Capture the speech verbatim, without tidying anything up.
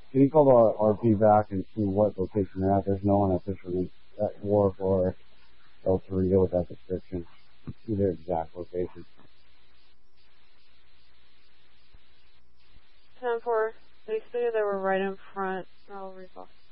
Can you call the R P back and see what location they're at? There's no one at Fisherman, at Wharf or El Torito with that description. See their exact location. ten four. They stated they were right in front. I'll read off.